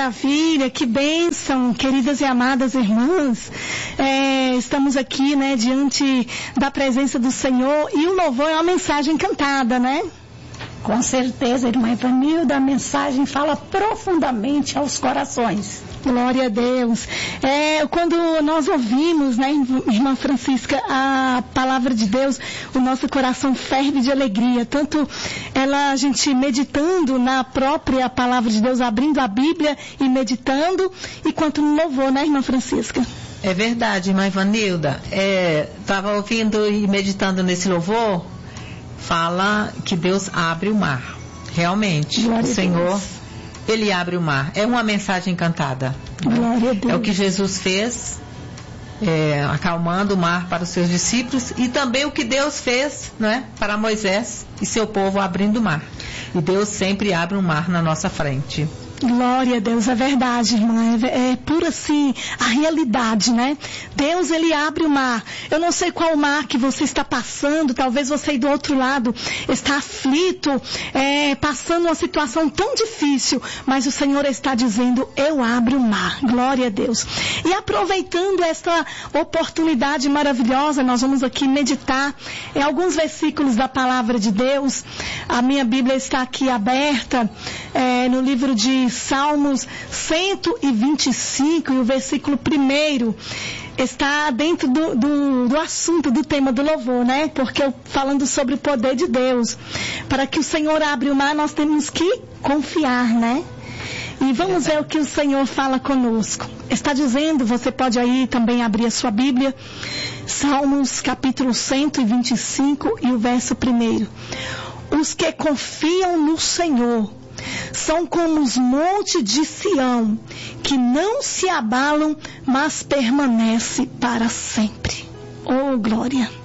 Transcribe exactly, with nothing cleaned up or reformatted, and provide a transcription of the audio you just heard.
maravilha, que bênção, queridas e amadas irmãs. É, estamos aqui, né, diante da presença do Senhor, e o louvor é uma mensagem cantada, né? Com certeza, irmã Ivanilda, a mensagem fala profundamente aos corações. Glória a Deus. É, quando nós ouvimos, né, irmã Francisca, a palavra de Deus, o nosso coração ferve de alegria. Tanto ela, a gente meditando na própria palavra de Deus, abrindo a Bíblia e meditando, e quanto no louvor, né, irmã Francisca? É verdade, irmã Ivanilda. Estava ouvindo e meditando nesse louvor, fala que Deus abre o mar. Realmente, Glória o Senhor... Ele abre o mar. É uma mensagem cantada. Glória a Deus. É o que Jesus fez, é, acalmando o mar para os seus discípulos, e também o que Deus fez, né, para Moisés e seu povo abrindo o mar. E Deus sempre abre um mar na nossa frente. Glória a Deus, é verdade, irmã, é, é pura assim, a realidade, né? Deus, Ele abre o mar. Eu não sei qual mar que você está passando, talvez você aí do outro lado está aflito, é, passando uma situação tão difícil, mas o Senhor está dizendo, eu abro o mar, glória a Deus. E aproveitando esta oportunidade maravilhosa, nós vamos aqui meditar em alguns versículos da palavra de Deus. A minha Bíblia está aqui aberta, é, no livro de Salmos cento e vinte e cinco, e o versículo primeiro está dentro do, do, do assunto, do tema do louvor, né? Porque eu, falando sobre o poder de Deus, para que o Senhor abra o mar, nós temos que confiar, né? E vamos ver o que o Senhor fala conosco. Está dizendo, você pode aí também abrir a sua Bíblia, Salmos capítulo cento e vinte e cinco e o verso primeiro. Os que confiam no Senhor são como os montes de Sião, que não se abalam, mas permanece para sempre. Oh, glória!